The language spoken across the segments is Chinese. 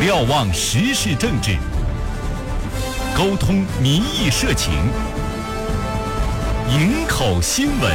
瞭望时事政治，沟通民意社情，营口新闻。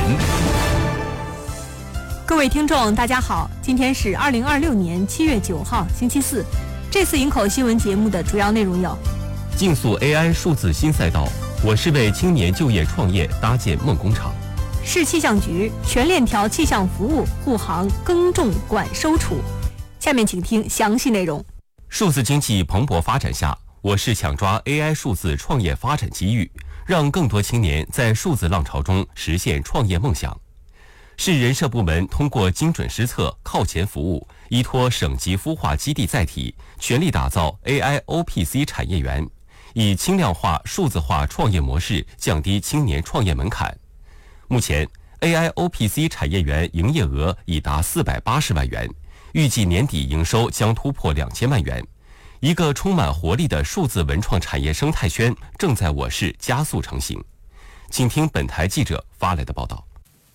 各位听众大家好，今天是2026年7月9号星期四。这次营口新闻节目的主要内容有： 竞速 AI 数字新赛道，我是为青年就业创业搭建梦工厂； 市气象局全链条气象服务护航耕种管收储。下面请听详细内容。 数字经济蓬勃发展下，我市抢抓 AI 数字创业发展机遇，让更多青年在数字浪潮中实现创业梦想。市人社部门通过精准施策、靠前服务，依托省级孵化基地载体，全力打造 AIOPC 产业园，以轻量化、数字化创业模式降低青年创业门槛。目前 AIOPC 产业园营业额已达480万元，预计年底营收将突破2000万元。一个充满活力的数字文创产业生态圈正在我市加速成型。请听本台记者发来的报道。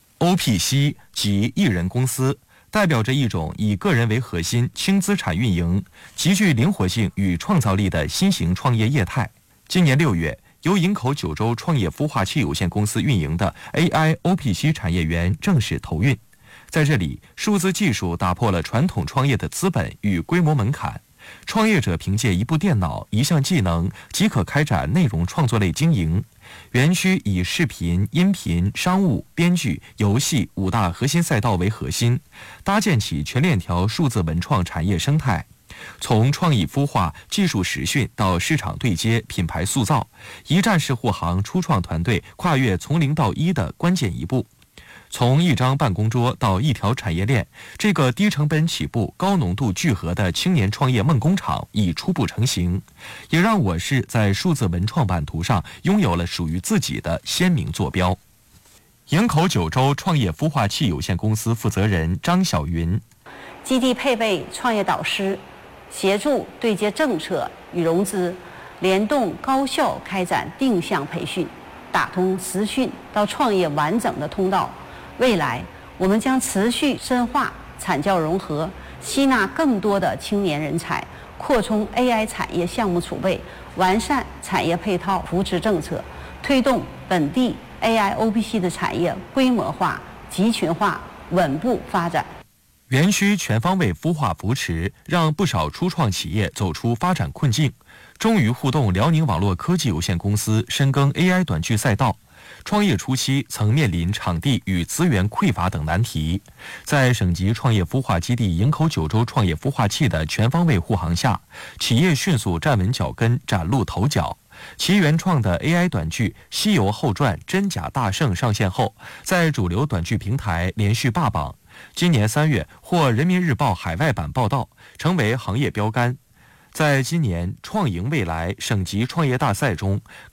OPC 即一人公司，代表着一种以个人为核心、轻资产运营、极具灵活性与创造力的新型创业业态。今年6月，由营口九州创业孵化器有限公司运营的 AIOPC 产业园正式投运。在这里，数字技术打破了传统创业的资本与规模门槛，创业者凭借一部电脑、一项技能即可开展内容创作类经营。园区以视频、音频、商务、编剧、游戏5大核心赛道为核心，搭建起全链条数字文创产业生态。从创意孵化、技术实训到市场对接、品牌塑造，一站式护航初创团队跨越从0到1的关键一步。从一张办公桌到一条产业链，这个低成本起步、高浓度聚合的青年创业梦工厂已初步成型，也让我市在数字文创版图上拥有了属于自己的鲜明坐标。营口九州创业孵化器有限公司负责人张晓云： 基地配备创业导师，协助对接政策与融资，联动高效开展定向培训，打通实训到创业完整的通道。未来，我们将持续深化产教融合，吸纳更多的青年人才，扩充 AI 产业项目储备，完善产业配套扶持政策，推动本地 AIOPC 的产业规模化、集群化稳步发展。 园区全方位孵化扶持，让不少初创企业走出发展困境。中娱互动辽宁网络科技有限公司深耕 AI 短剧赛道，创业初期曾面临场地与资源匮乏等难题，在省级创业孵化基地营口九州创业孵化器的全方位护航下，企业迅速站稳脚跟，崭露头角。其原创的 AI 短剧《西游后传：真假大圣》上线后，在主流短剧平台连续霸榜。今年3月获人民日报海外版报道，成为行业标杆。在今年创赢未来省级创业大赛中，